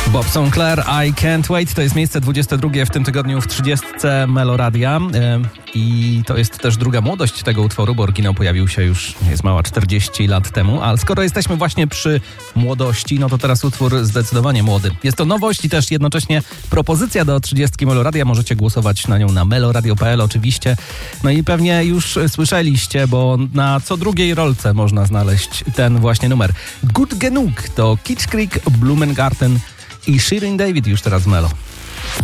Bob Sinclair, I Can't Wait. To jest miejsce 22 w tym tygodniu w 30 Meloradia. I to jest też druga młodość tego utworu, bo oryginał pojawił się już, jest mała, 40 lat temu. Ale skoro jesteśmy właśnie przy młodości, no to teraz utwór zdecydowanie młody. Jest to nowość i też jednocześnie propozycja do 30 Meloradia. Możecie głosować na nią na meloradio.pl oczywiście. No i pewnie już słyszeliście, bo na co drugiej rolce można znaleźć ten właśnie numer. Gut Genug to Kitsch Creek, Blumengarten i Shirin David już teraz w Melo.